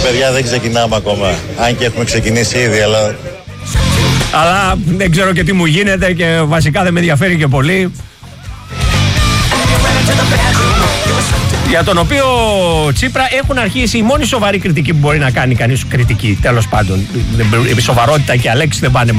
παιδιά, δεν ξεκινάμε ακόμα. Αν και έχουμε ξεκινήσει ήδη, αλλά δεν ξέρω και τι μου γίνεται και βασικά δεν με ενδιαφέρει και πολύ. Για τον οποίο Τσίπρα έχουν αρχίσει η μόνη σοβαρή κριτική που μπορεί να κάνει κανείς, κριτική τέλος πάντων. Η σοβαρότητα και η Αλέξη δεν πάνε